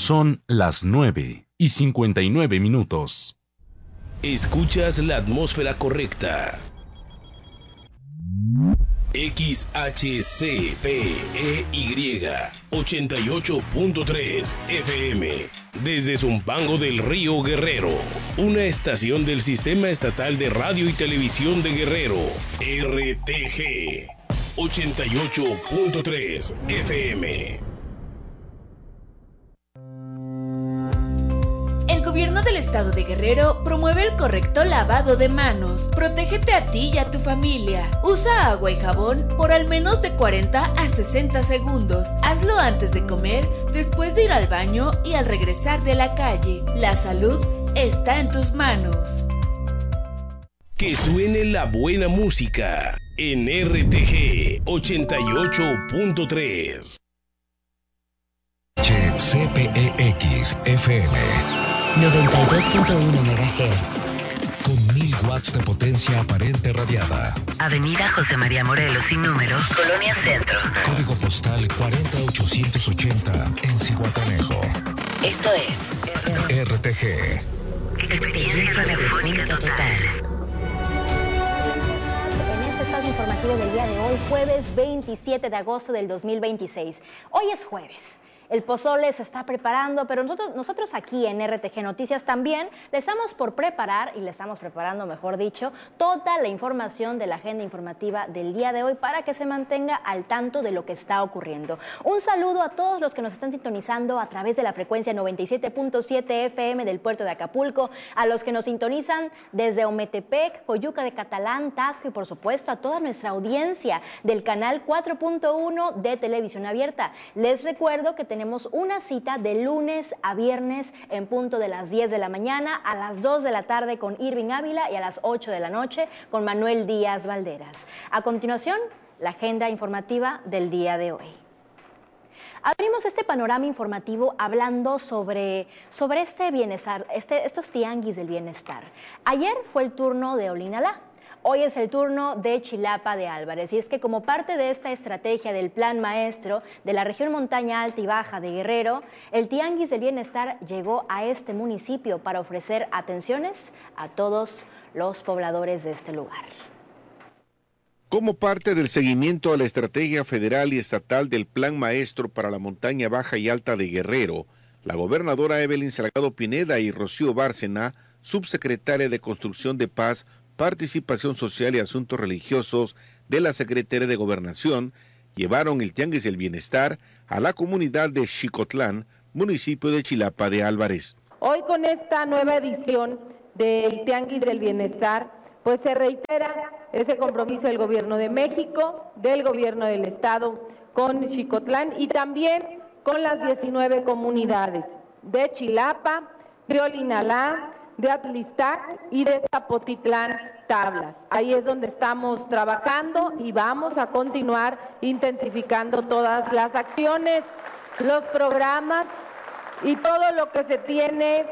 Son las 9:59. Escuchas la atmósfera correcta. XHCPEY 88.3 FM desde Zumpango del Río Guerrero, una estación del Sistema Estatal de Radio y Televisión de Guerrero, RTG 88.3 FM. El gobierno del estado de Guerrero promueve el correcto lavado de manos. Protégete a ti y a tu familia. Usa agua y jabón por al menos de 40 a 60 segundos. Hazlo antes de comer, después de ir al baño y al regresar de la calle. La salud está en tus manos. Que suene la buena música en RTG 88.3. CPEX FM 92.1 MHz. Con 1000 watts de potencia aparente radiada. Avenida José María Morelos sin número, Colonia Centro. Código postal 40880 en Zihuatanejo. Esto es RTG. Experiencia radiofónica total. En este espacio informativo del día de hoy, jueves 27 de agosto del 2026. Hoy es jueves. El pozole se está preparando, pero nosotros aquí en RTG Noticias también le estamos por preparar, y le estamos preparando, mejor dicho, toda la información de la agenda informativa del día de hoy para que se mantenga al tanto de lo que está ocurriendo. Un saludo a todos los que nos están sintonizando a través de la frecuencia 97.7 FM del puerto de Acapulco, a los que nos sintonizan desde Ometepec, Coyuca de Catalán, Tasco y por supuesto a toda nuestra audiencia del canal 4.1 de Televisión Abierta. Les recuerdo que tenemos una cita de lunes a viernes en punto de las 10 de la mañana, a las 2 de la tarde con Irving Ávila y a las 8 de la noche con Manuel Díaz Valderas. A continuación, la agenda informativa del día de hoy. Abrimos este panorama informativo hablando sobre este bienestar, estos tianguis del bienestar. Ayer fue el turno de Olinalá. Hoy es el turno de Chilapa de Álvarez, y es que como parte de esta estrategia del Plan Maestro de la región Montaña Alta y Baja de Guerrero, el Tianguis del Bienestar llegó a este municipio para ofrecer atenciones a todos los pobladores de este lugar. Como parte del seguimiento a la estrategia federal y estatal del Plan Maestro para la Montaña Baja y Alta de Guerrero, la gobernadora Evelyn Salgado Pineda y Rocío Bárcena, subsecretaria de Construcción de Paz, Participación Social y Asuntos Religiosos de la Secretaría de Gobernación, llevaron el Tianguis del Bienestar a la comunidad de Xicotlán, municipio de Chilapa de Álvarez. Hoy con esta nueva edición del Tianguis del Bienestar, pues se reitera ese compromiso del Gobierno de México, del Gobierno del Estado con Xicotlán y también con las 19 comunidades de Chilapa, de Olinalá, de Atlistac y de Zapotitlán Tablas. Ahí es donde estamos trabajando y vamos a continuar intensificando todas las acciones, los programas y todo lo que se tiene.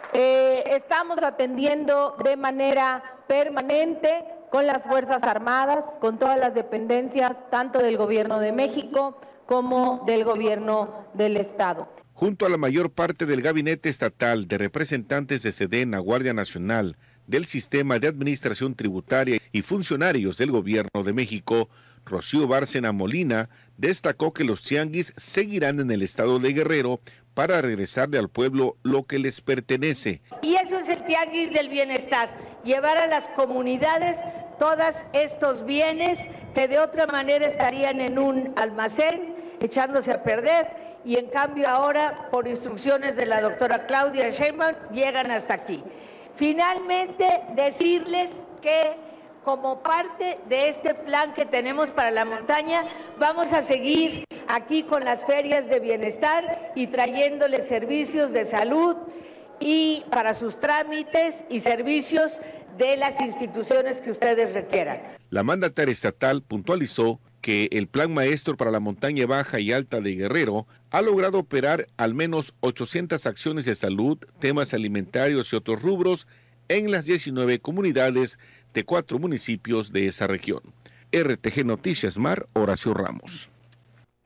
Estamos atendiendo de manera permanente con las Fuerzas Armadas, con todas las dependencias, tanto del Gobierno de México como del Gobierno del Estado. Junto a la mayor parte del gabinete estatal de representantes de SEDENA, Guardia Nacional, del Sistema de Administración Tributaria y funcionarios del Gobierno de México, Rocío Bárcena Molina destacó que los tianguis seguirán en el estado de Guerrero para regresarle al pueblo lo que les pertenece. Y eso es el Tianguis del Bienestar, llevar a las comunidades todos estos bienes que de otra manera estarían en un almacén echándose a perder. Y en cambio ahora, por instrucciones de la doctora Claudia Sheinbaum, llegan hasta aquí. Finalmente, decirles que como parte de este plan que tenemos para la montaña, vamos a seguir aquí con las ferias de bienestar y trayéndoles servicios de salud y para sus trámites y servicios de las instituciones que ustedes requieran. La mandataria estatal puntualizó que el Plan Maestro para la Montaña Baja y Alta de Guerrero ha logrado operar al menos 800 acciones de salud, temas alimentarios y otros rubros en las 19 comunidades de 4 municipios de esa región. RTG Noticias Mar, Horacio Ramos.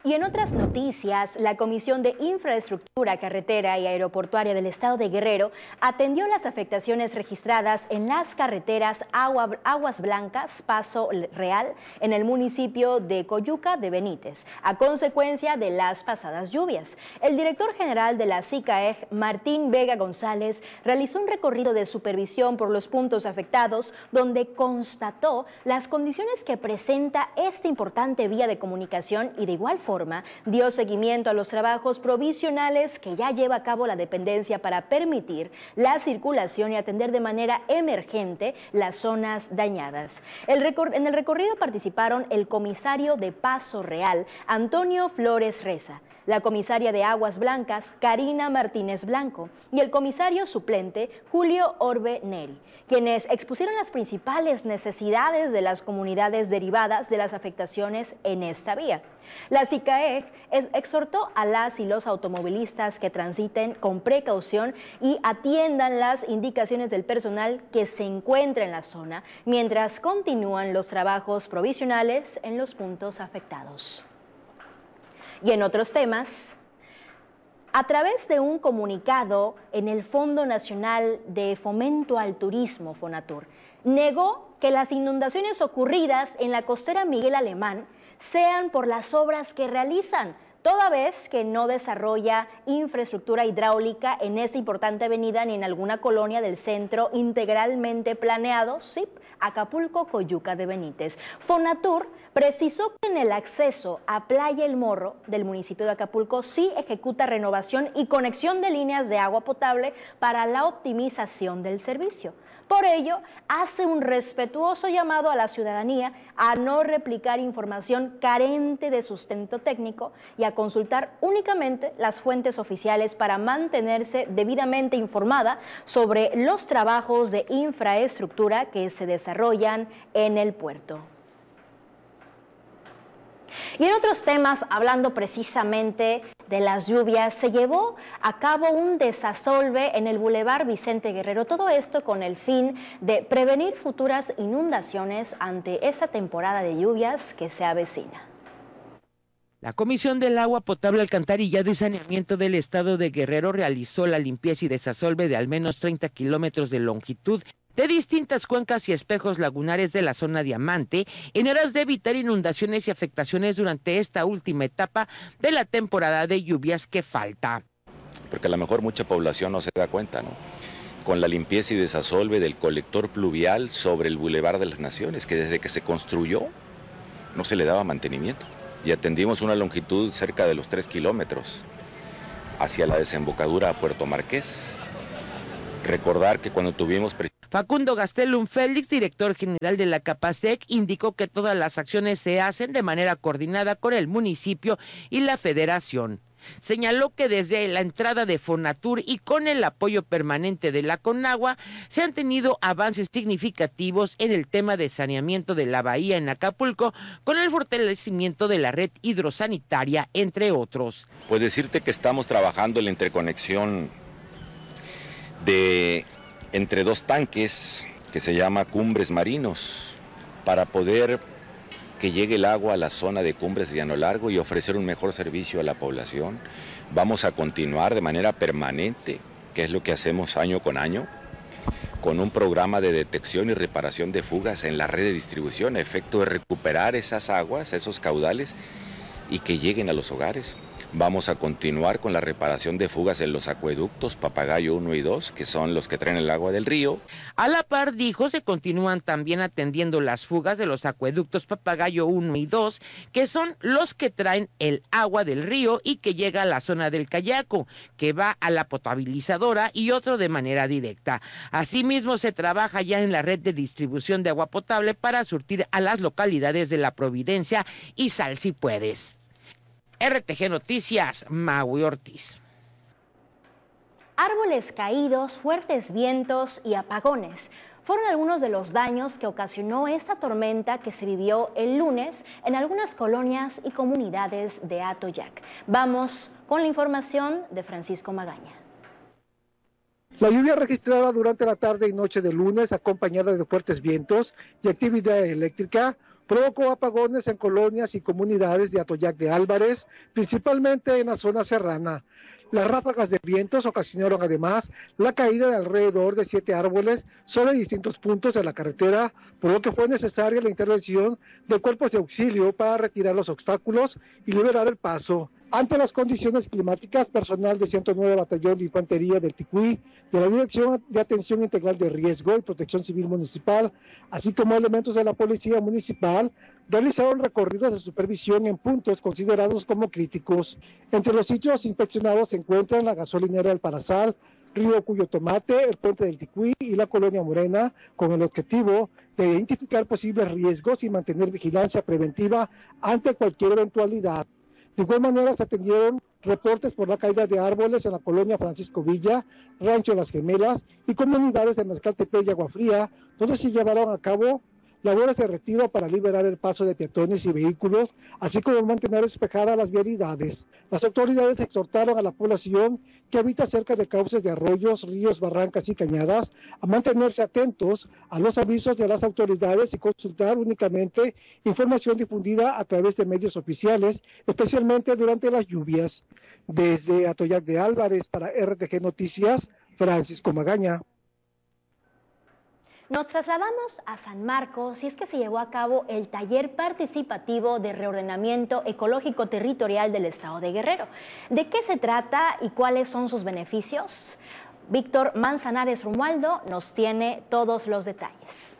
Y en otras noticias, la Comisión de Infraestructura Carretera y Aeroportuaria del Estado de Guerrero atendió las afectaciones registradas en las carreteras Aguas Blancas, Paso Real, en el municipio de Coyuca de Benítez, a consecuencia de las pasadas lluvias. El director general de la SICAEG, Martín Vega González, realizó un recorrido de supervisión por los puntos afectados, donde constató las condiciones que presenta esta importante vía de comunicación y de igual forma dio seguimiento a los trabajos provisionales que ya lleva a cabo la dependencia para permitir la circulación y atender de manera emergente las zonas dañadas. En el recorrido participaron el comisario de Paso Real, Antonio Flores Reza, la comisaria de Aguas Blancas, Karina Martínez Blanco, y el comisario suplente, Julio Orbe Neri, quienes expusieron las principales necesidades de las comunidades derivadas de las afectaciones en esta vía. La SICAEG exhortó a las y los automovilistas que transiten con precaución y atiendan las indicaciones del personal que se encuentra en la zona, mientras continúan los trabajos provisionales en los puntos afectados. Y en otros temas, a través de un comunicado en el Fondo Nacional de Fomento al Turismo, Fonatur, negó que las inundaciones ocurridas en la costera Miguel Alemán sean por las obras que realizan, toda vez que no desarrolla infraestructura hidráulica en esta importante avenida ni en alguna colonia del centro integralmente planeado, SIP, Acapulco, Coyuca de Benítez. Fonatur precisó que en el acceso a Playa El Morro del municipio de Acapulco sí ejecuta renovación y conexión de líneas de agua potable para la optimización del servicio. Por ello, hace un respetuoso llamado a la ciudadanía a no replicar información carente de sustento técnico y a consultar únicamente las fuentes oficiales para mantenerse debidamente informada sobre los trabajos de infraestructura que se desarrollan en el puerto. Y en otros temas, hablando precisamente de las lluvias, se llevó a cabo un desasolve en el Boulevard Vicente Guerrero. Todo esto con el fin de prevenir futuras inundaciones ante esa temporada de lluvias que se avecina. La Comisión del Agua Potable, Alcantarillado y Saneamiento del Estado de Guerrero realizó la limpieza y desasolve de al menos 30 kilómetros de longitud de distintas cuencas y espejos lagunares de la zona Diamante, en aras de evitar inundaciones y afectaciones durante esta última etapa de la temporada de lluvias que falta. Porque a lo mejor mucha población no se da cuenta, ¿no? Con la limpieza y desasolve del colector pluvial sobre el Boulevard de las Naciones, que desde que se construyó no se le daba mantenimiento. Y atendimos una longitud cerca de los 3 kilómetros hacia la desembocadura a Puerto Marqués. Recordar que cuando tuvimos... Facundo Gastelum Félix, director general de la Capasec, indicó que todas las acciones se hacen de manera coordinada con el municipio y la federación. Señaló que desde la entrada de Fonatur y con el apoyo permanente de la Conagua se han tenido avances significativos en el tema de saneamiento de la bahía en Acapulco, con el fortalecimiento de la red hidrosanitaria, entre otros. Pues decirte que estamos trabajando en la interconexión entre dos tanques que se llama Cumbres Marinos, para poder que llegue el agua a la zona de Cumbres de Llano Largo y ofrecer un mejor servicio a la población. Vamos a continuar de manera permanente, que es lo que hacemos año con año, con un programa de detección y reparación de fugas en la red de distribución, a efecto de recuperar esas aguas, esos caudales, y que lleguen a los hogares. Vamos a continuar con la reparación de fugas en los acueductos Papagayo 1 y 2, que son los que traen el agua del río. A la par, dijo, se continúan también atendiendo las fugas de los acueductos Papagayo 1 y 2, que son los que traen el agua del río y que llega a la zona del Cayaco, que va a la potabilizadora, y otro de manera directa. Asimismo, se trabaja ya en la red de distribución de agua potable para surtir a las localidades de La Providencia y Sal Si Puedes. RTG Noticias, Maui Ortiz. Árboles caídos, fuertes vientos y apagones fueron algunos de los daños que ocasionó esta tormenta que se vivió el lunes en algunas colonias y comunidades de Atoyac. Vamos con la información de Francisco Magaña. La lluvia registrada durante la tarde y noche del lunes, acompañada de fuertes vientos y actividad eléctrica, provocó apagones en colonias y comunidades de Atoyac de Álvarez, principalmente en la zona serrana. Las ráfagas de vientos ocasionaron además la caída de alrededor de 7 árboles sobre distintos puntos de la carretera, por lo que fue necesaria la intervención de cuerpos de auxilio para retirar los obstáculos y liberar el paso. Ante las condiciones climáticas, personal de 109 Batallón de Infantería del Ticuí, de la Dirección de Atención Integral de Riesgo y Protección Civil Municipal, así como elementos de la Policía Municipal, realizaron recorridos de supervisión en puntos considerados como críticos. Entre los sitios inspeccionados se encuentran la gasolinera El Parasal, Río Cuyo Tomate, el Puente del Ticuí y la Colonia Morena, con el objetivo de identificar posibles riesgos y mantener vigilancia preventiva ante cualquier eventualidad. De igual manera se atendieron reportes por la caída de árboles en la colonia Francisco Villa, Rancho Las Gemelas y comunidades de Mezcaltepec y Agua Fría, donde se llevaron a cabo labores de retiro para liberar el paso de peatones y vehículos, así como mantener despejadas las vialidades. Las autoridades exhortaron a la población que habita cerca de cauces de arroyos, ríos, barrancas y cañadas a mantenerse atentos a los avisos de las autoridades y consultar únicamente información difundida a través de medios oficiales, especialmente durante las lluvias. Desde Atoyac de Álvarez para RTG Noticias, Francisco Magaña. Nos trasladamos a San Marcos y es que se llevó a cabo el taller participativo de reordenamiento ecológico territorial del estado de Guerrero. ¿De qué se trata y cuáles son sus beneficios? Víctor Manzanares Romualdo nos tiene todos los detalles.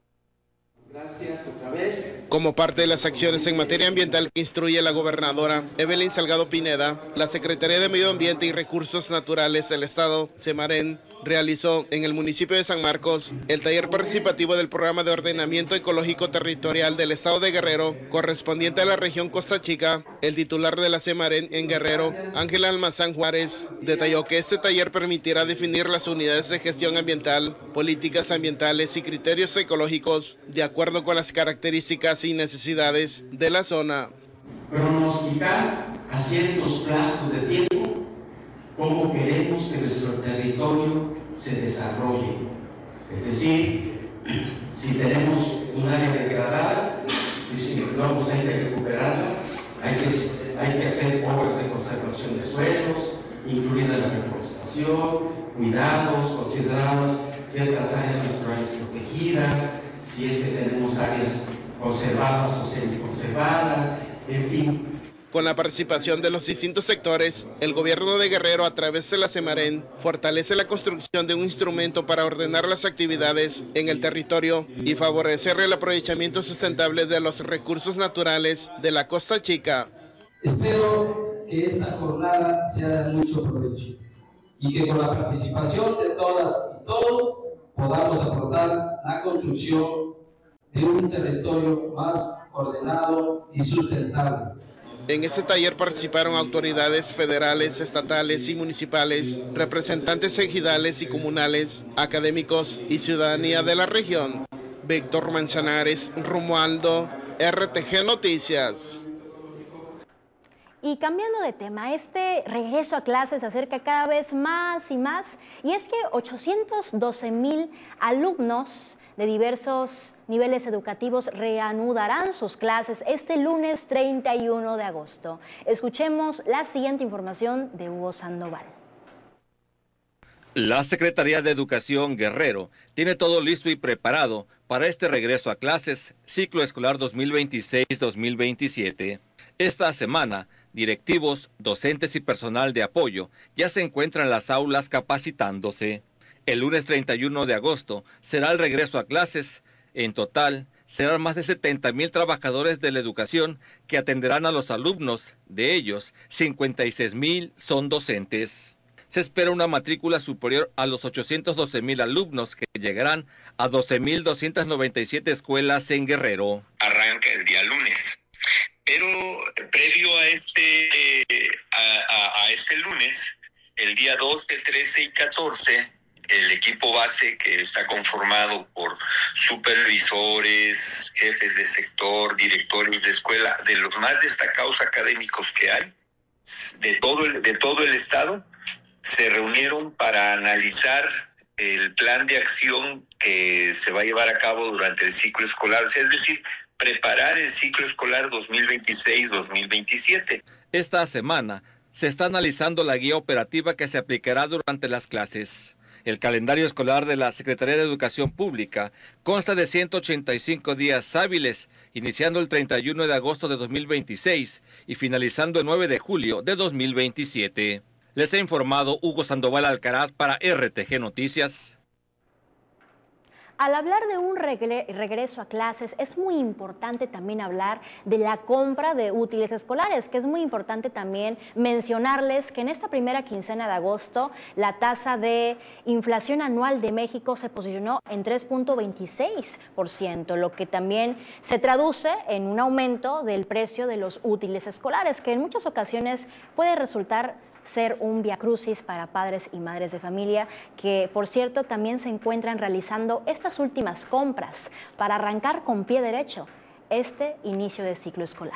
Gracias otra vez. Como parte de las acciones en materia ambiental que instruye la gobernadora Evelyn Salgado Pineda, la Secretaría de Medio Ambiente y Recursos Naturales del Estado, Semarén, realizó en el municipio de San Marcos el taller participativo del programa de ordenamiento ecológico territorial del estado de Guerrero, correspondiente a la región Costa Chica. El titular de la Semarén en Guerrero, Ángela Almazán Juárez, detalló que este taller permitirá definir las unidades de gestión ambiental, políticas ambientales y criterios ecológicos de acuerdo con las características y necesidades de la zona. Pronosticar a ciertos plazos de tiempo cómo queremos que nuestro territorio se desarrolle. Es decir, si tenemos un área degradada, no, pues hay que recuperarla, hay que hacer obras de conservación de suelos, incluida la reforestación, cuidados, considerados ciertas áreas naturales protegidas, si es que tenemos áreas conservadas o semiconservadas, en fin. Con la participación de los distintos sectores, el gobierno de Guerrero, a través de la Semarén, fortalece la construcción de un instrumento para ordenar las actividades en el territorio y favorecer el aprovechamiento sustentable de los recursos naturales de la Costa Chica. Espero que esta jornada sea de mucho provecho y que con la participación de todas y todos podamos aportar la construcción de un territorio más ordenado y sustentable. En este taller participaron autoridades federales, estatales y municipales, representantes ejidales y comunales, académicos y ciudadanía de la región. Víctor Manzanares Romualdo, RTG Noticias. Y cambiando de tema, este regreso a clases se acerca cada vez más y más, y es que 812,000 alumnos de diversos niveles educativos reanudarán sus clases este lunes 31 de agosto. Escuchemos la siguiente información de Hugo Sandoval. La Secretaría de Educación Guerrero tiene todo listo y preparado para este regreso a clases, ciclo escolar 2026-2027. Esta semana, directivos, docentes y personal de apoyo ya se encuentran en las aulas capacitándose. El lunes 31 de agosto será el regreso a clases. En total, serán más de 70,000 trabajadores de la educación que atenderán a los alumnos. De ellos, 56,000 son docentes. Se espera una matrícula superior a los 812,000 alumnos que llegarán a 12,297 escuelas en Guerrero. Arranca el día lunes. Pero previo a este lunes, el día 12, 13 y 14, el equipo base, que está conformado por supervisores, jefes de sector, directores de escuela, de los más destacados académicos que hay, de todo el estado, se reunieron para analizar el plan de acción que se va a llevar a cabo durante el ciclo escolar, es decir, preparar el ciclo escolar 2026-2027. Esta semana se está analizando la guía operativa que se aplicará durante las clases. El calendario escolar de la Secretaría de Educación Pública consta de 185 días hábiles, iniciando el 31 de agosto de 2026 y finalizando el 9 de julio de 2027. Les ha informado Hugo Sandoval Alcaraz para RTG Noticias. Al hablar de un regreso a clases, es muy importante también hablar de la compra de útiles escolares, que es muy importante también mencionarles que en esta primera quincena de agosto, la tasa de inflación anual de México se posicionó en 3.26%, lo que también se traduce en un aumento del precio de los útiles escolares, que en muchas ocasiones puede resultar ser un viacrucis para padres y madres de familia que, por cierto, también se encuentran realizando estas últimas compras para arrancar con pie derecho este inicio de ciclo escolar.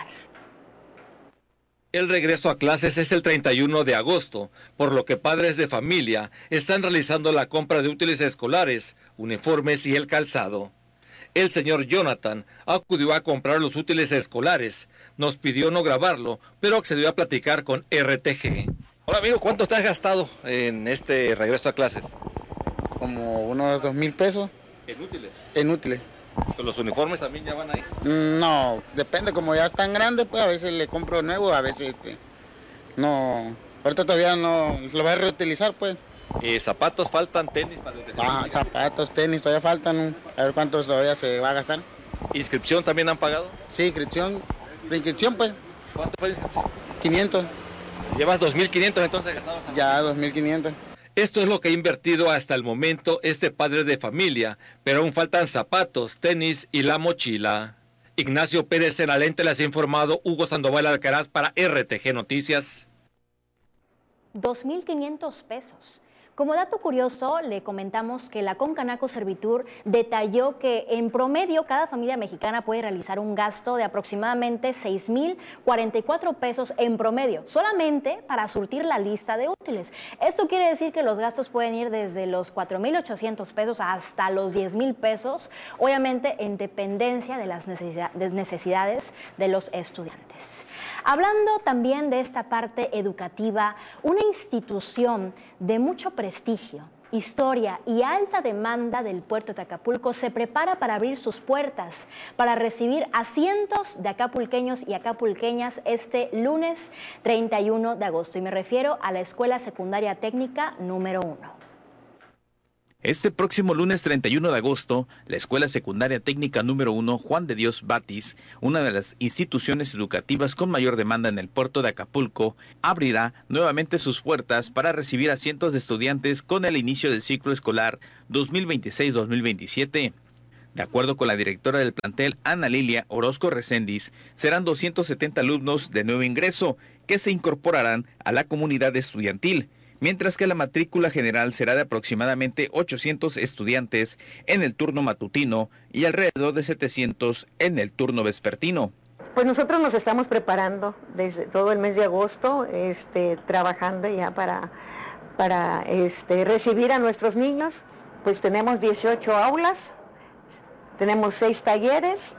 El regreso a clases es el 31 de agosto, por lo que padres de familia están realizando la compra de útiles escolares, uniformes y el calzado. El señor Jonathan acudió a comprar los útiles escolares, nos pidió no grabarlo, pero accedió a platicar con RTG. Hola amigo, ¿cuánto te has gastado en este regreso a clases? Como unos 2,000 pesos. ¿En útiles? En útiles. ¿Los uniformes también ya van ahí? No, depende, como ya están grandes, pues a veces le compro nuevo, a veces no. Ahorita todavía no lo voy a reutilizar, pues. ¿Zapatos faltan, tenis? Zapatos, tenis, todavía faltan, a ver cuántos todavía se va a gastar. ¿Inscripción también han pagado? Sí, inscripción pues. ¿Cuánto fue la inscripción? 500. ¿Llevas 2.500 entonces gastados? Ya, 2.500. Esto es lo que ha invertido hasta el momento este padre de familia, pero aún faltan zapatos, tenis y la mochila. Ignacio Pérez en la lente les ha informado Hugo Sandoval Alcaraz para RTG Noticias. 2.500 pesos. Como dato curioso, le comentamos que la Concanaco Servitur detalló que en promedio cada familia mexicana puede realizar un gasto de aproximadamente 6.044 pesos en promedio, solamente para surtir la lista de útiles. Esto quiere decir que los gastos pueden ir desde los 4.800 pesos hasta los 10,000 pesos, obviamente en dependencia de las necesidades de los estudiantes. Hablando también de esta parte educativa, una institución de mucho prestigio, historia y alta demanda del puerto de Acapulco se prepara para abrir sus puertas, para recibir a cientos de acapulqueños y acapulqueñas este lunes 31 de agosto. Y me refiero a la Escuela Secundaria Técnica número 1. Este próximo lunes 31 de agosto, la Escuela Secundaria Técnica número 1 Juan de Dios Batis, una de las instituciones educativas con mayor demanda en el puerto de Acapulco, abrirá nuevamente sus puertas para recibir a cientos de estudiantes con el inicio del ciclo escolar 2026-2027. De acuerdo con la directora del plantel, Ana Lilia Orozco Recendis, serán 270 alumnos de nuevo ingreso que se incorporarán a la comunidad estudiantil, mientras que la matrícula general será de aproximadamente 800 estudiantes en el turno matutino y alrededor de 700 en el turno vespertino. Pues nosotros nos estamos preparando desde todo el mes de agosto, trabajando ya para recibir a nuestros niños. Pues tenemos 18 aulas, tenemos 6 talleres,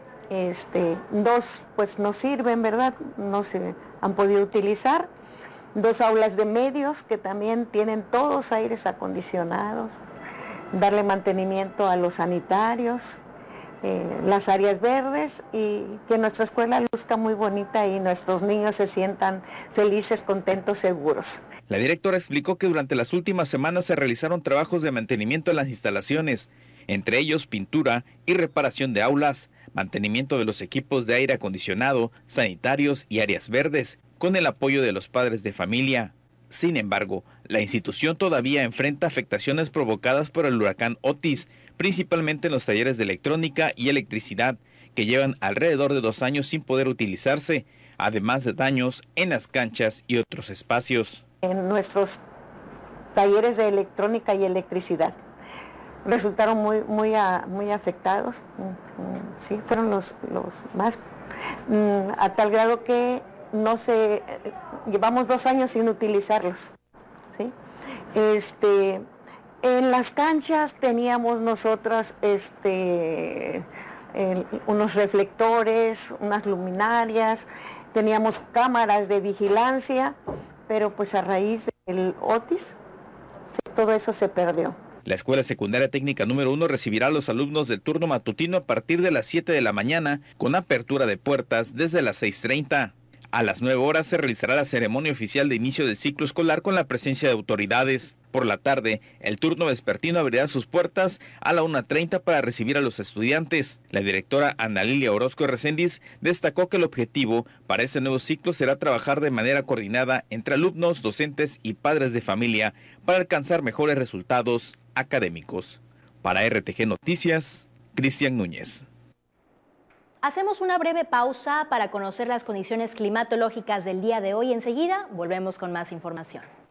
2 pues no sirven, ¿verdad? No se han podido utilizar. 2 aulas de medios que también tienen todos aires acondicionados, darle mantenimiento a los sanitarios, las áreas verdes y que nuestra escuela luzca muy bonita y nuestros niños se sientan felices, contentos, seguros. La directora explicó que durante las últimas semanas se realizaron trabajos de mantenimiento en las instalaciones, entre ellos pintura y reparación de aulas, mantenimiento de los equipos de aire acondicionado, sanitarios y áreas verdes, con el apoyo de los padres de familia. Sin embargo, la institución todavía enfrenta afectaciones provocadas por el huracán Otis, principalmente en los talleres de electrónica y electricidad, que llevan alrededor de 2 años sin poder utilizarse, además de daños en las canchas y otros espacios. En nuestros talleres de electrónica y electricidad resultaron muy afectados, sí, fueron los más, a tal grado que llevamos 2 años sin utilizarlos, ¿sí? En las canchas teníamos nosotros unos reflectores, unas luminarias, teníamos cámaras de vigilancia, pero pues a raíz del Otis, todo eso se perdió. La Escuela Secundaria Técnica número 1 recibirá a los alumnos del turno matutino a partir de las 7 de la mañana, con apertura de puertas desde las 6:30. A las 9 horas se realizará la ceremonia oficial de inicio del ciclo escolar con la presencia de autoridades. Por la tarde, el turno vespertino abrirá sus puertas a la 1:30 para recibir a los estudiantes. La directora Ana Lilia Orozco Reséndiz destacó que el objetivo para este nuevo ciclo será trabajar de manera coordinada entre alumnos, docentes y padres de familia para alcanzar mejores resultados académicos. Para RTG Noticias, Cristian Núñez. Hacemos una breve pausa para conocer las condiciones climatológicas del día de hoy. Enseguida volvemos con más información.